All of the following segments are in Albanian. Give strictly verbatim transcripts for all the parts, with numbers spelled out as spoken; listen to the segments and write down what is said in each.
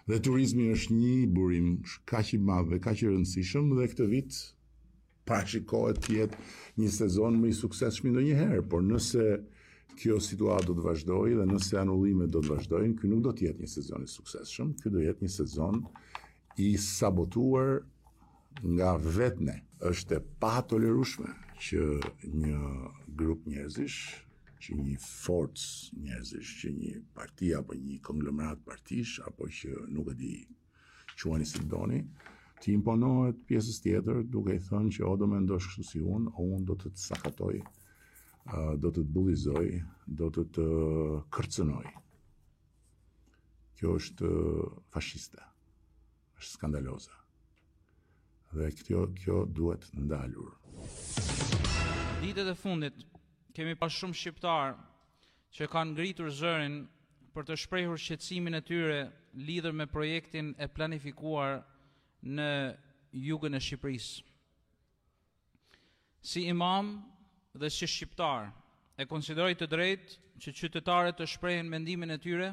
Dhe turizmi është një burim kaq i madh dhe kaq i rëndësishëm dhe këtë vit parashikohet të jetë një sezon më i suksesshëm ndonjëherë, por nëse kjo situatë do të vazhdojë dhe nëse anullimet do të vazhdojnë, ky nuk do të jetë një sezon i suksesshëm, ky do jetë një sezon i sabotuar nga vetë ne. Është e patolerueshme që një grup njerëzish, që një forcë njerëzish, që një parti apo një konglomerat partish, apo që nuk e di quani si doni, të imponohet pjesës tjetër duke i thënë që o do mendosh kështu si unë, o unë do të të sakatoj, do të të bullizoj, do të të kërcënoj. Kjo është fashiste, është skandaloze. Dhe kjo, kjo duhet ndalur. Ditët e fundit kemi pas shumë shqiptar që kanë ngritur zërin për të shprehur shqetësimin e tyre lidhur me projektin e planifikuar në jugën e Shqipërisë. Si imam dhe si shqiptar, e konsideroj të drejtë që qytetarët të shprehen mendimin e tyre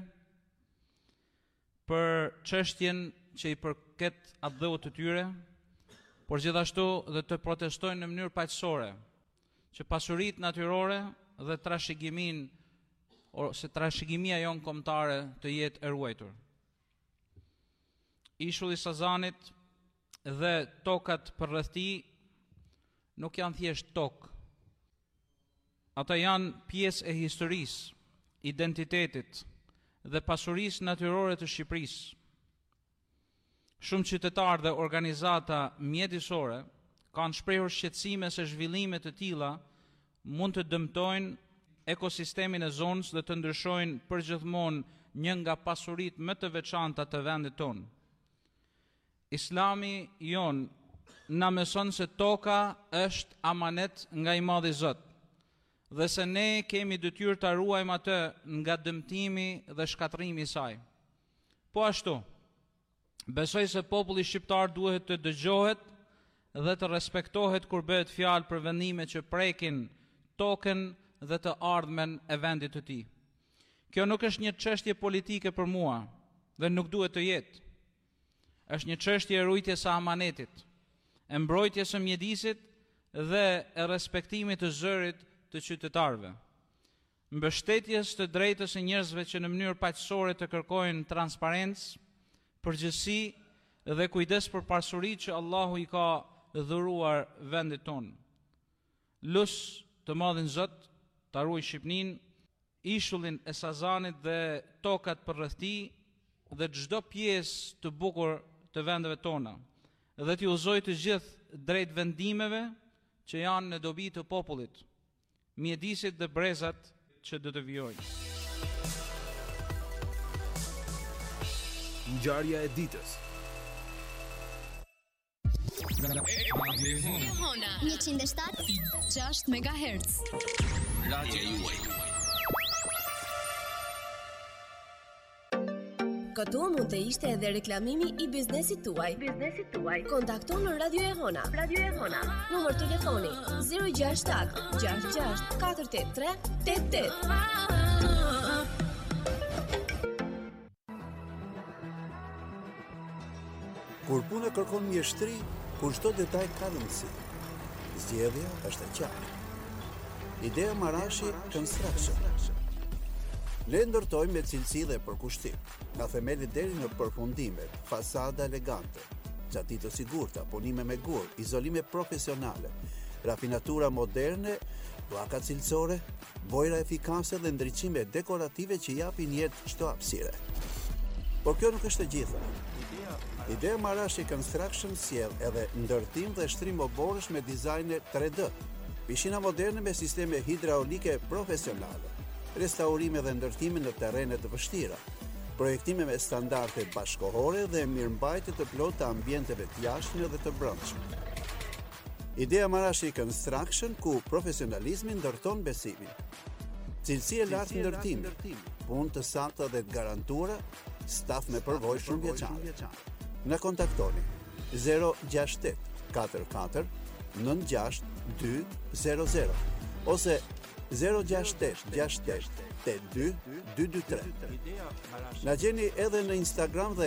për çështjen që i përket atdhëut të tyre, por gjithashtu dhe të protestojnë në mënyrë paqësore që pasuritë natyrore dhe trashëgimin ose trashëgimia jon kombëtare të jetë e ruajtur. Ishulli i Sazanit dhe tokat përreth tij nuk janë thjesht tokë. Ata janë pjesë e historisë, identitetit dhe pasurisë natyrore të Shqipërisë. Shumë qytetarë dhe organizata mjedisore kanë shprehur shqetësime se zhvillime të tilla mund të dëmtojnë ekosistemin e zonës dhe të ndryshojnë përgjithmonë një nga pasuritë më të veçanta të vendit tonë. Islami jon na mëson se toka është amanet nga i Madhi Zot dhe se ne kemi detyrë ta ruajmë atë nga dëmtimi dhe shkatërrimi i saj. Po ashtu, besoj se populli shqiptar duhet të dëgjohet dhe të respektohet kur bëhet fjalë për vendime që prekin tokën dhe të ardhmen e vendit të tij. Kjo nuk është një çështje politike për mua dhe nuk duhet të jetë. Është një çështje e ruajtjes së amanetit, e mbrojtjes së mjedisit dhe e respektimit të zërit të qytetarëve, mbështetjes të drejtës së njerëzve që në mënyrë paqësore të kërkojnë transparencë, përgjegjësi dhe kujdes për pasuritë që Allahu i ka dhuruar vendit tonë. Lut të Madhin Zot ta ruaj Shqipërinë, ishullin e Sazanit dhe tokat përreth tij dhe çdo pjesë të bukur të vendeve tona, dhe t'i udhëzoj të gjithë drejt vendimeve që janë në dobi të popullit, mjedisit dhe brezat që do të vijojnë. Ngjarja e ditës. njëqind e shtatë e gjashtë megahertz. Radio juaj. Këtu mund të ishte edhe reklamimi i biznesit tuaj. Biznesit tuaj. Kontakton në Radio e Hona. Radio e Hona. Numër telefoni zero gjasht shtat gjasht gjasht katër tetë tre tetë tetë. Kur puna kërkon mjeshtri, kur çdo detaj ka rëndësi. Zgjedhja është e qartë. Idea Marashi Construction. Ne ndërtojmë me cilësi dhe përkushtim, nga themelit deri në përfundimet, fasada elegante, gjati të sigurta, punime me gur, izolime profesionale, rafinatura moderne, pllaka cilësore, bojra efikase dhe ndriçime dekorative që japin jetë çdo hapësire. Por kjo nuk është e gjitha. Idea Marashi Construction sjell edhe ndërtim dhe shtrim oborësh me dizajne tre D, pishina moderne me sisteme hidraulike profesionale, restaurime dhe ndërtime në terrene të vështira, projektime me standarde bashkëkohore dhe mirëmbajtje të plotë të ambienteve të jashtme dhe të brendshme. Idea Marashi Construction, ku profesionalizmi ndërton besimin. Cilësi e lartë ndërtimi, punë të sakta dhe të garantuara, staf me përvojë shumë vjeçare. Na kontaktoni zero gjasht tetë katër katër nënt gjasht dy zero zero ose zero gjasht tetë gjasht tetë tetë dy dy dy tre. Na gjeni edhe në Instagram dhe